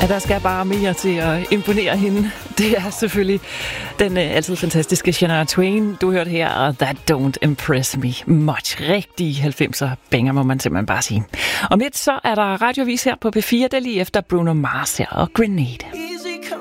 Ja, der skal bare mere til at imponere hende. Det er selvfølgelig den altid fantastiske Shania Twain, du hørte her, og That Don't Impress Me Much. Rigtig 90'er banger, må man simpelthen bare sige. Om lidt så er der radiovis her på P4, der lige efter Bruno Mars her og Grenade.